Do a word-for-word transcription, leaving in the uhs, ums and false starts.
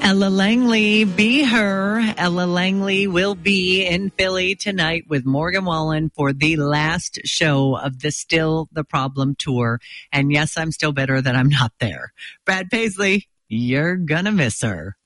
Ella Langley, Be Her. Ella Langley will be in Philly tonight with Morgan Wallen for the last show of the Still the Problem tour. And yes, I'm still bitter that I'm not there. Brad Paisley, you're gonna miss her.